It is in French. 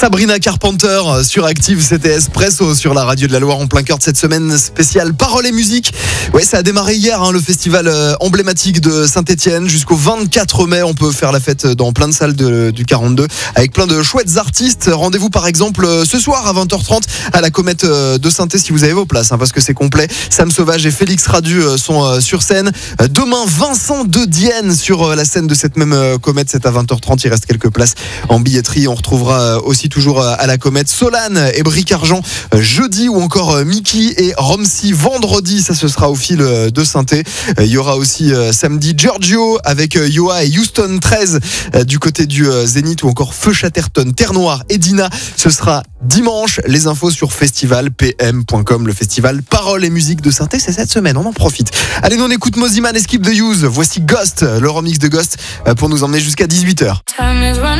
Sabrina Carpenter sur Active, c'était Espresso sur la radio de la Loire en plein cœur de cette semaine spéciale Paroles et musique. Ouais, ça a démarré hier, le festival emblématique de Saint-Etienne. Jusqu'au 24 mai, on peut faire la fête dans plein de salles du 42 avec plein de chouettes artistes. Rendez-vous par exemple ce soir à 20h30 à la Comète de Saint-Etienne si vous avez vos places, parce que c'est complet. Sam Sauvage et Félix Radu sont sur scène. Demain, Vincent de Dienne sur la scène de cette même Comète. C'est à 20h30, il reste quelques places en billetterie. On retrouvera aussi toujours à la Comète Solane et Bric Argent jeudi, ou encore Mickey et Romsey vendredi. Ça, ce sera au fil de Saint-Étienne. Il y aura aussi samedi Giorgio avec Yoa et Houston 13 du côté du Zénith, ou encore Feu Chatterton, Terre Noire et Dina. Ce sera dimanche. Les infos sur festivalpm.com, le festival Paroles et musique de Saint-Étienne. C'est cette semaine, on en profite. Allez, nous on écoute Mosiman et Skip the Use. Voici Ghost, le remix de Ghost pour nous emmener jusqu'à 18h.